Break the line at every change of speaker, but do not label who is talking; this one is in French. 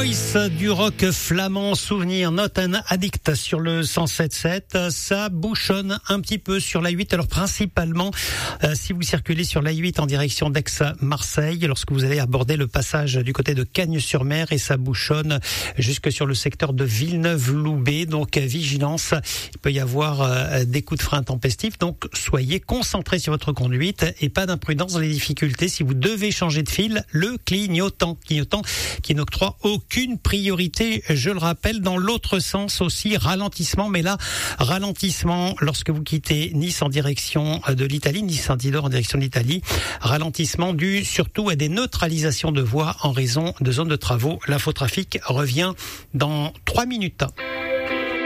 Voice du rock flamand, souvenir, Not an Addict sur le 107.7. Ça bouchonne un petit peu sur la 8. Alors principalement, si vous circulez sur la 8 en direction d'Aix-Marseille, lorsque vous allez aborder le passage du côté de Cagnes-sur-Mer, et ça bouchonne jusque sur le secteur de Villeneuve-Loubet. Donc vigilance, il peut y avoir des coups de frein intempestifs. Donc soyez concentrés sur votre conduite et pas d'imprudence dans les difficultés. Si vous devez changer de fil, le clignotant qui n'octroie aucune priorité, je le rappelle. Dans l'autre sens aussi, ralentissement, mais là, ralentissement lorsque vous quittez Nice en direction de l'Italie, Nice-Saint-Isidore en direction de l'Italie, ralentissement dû surtout à des neutralisations de voies en raison de zones de travaux. L'infotrafic revient dans 3 minutes.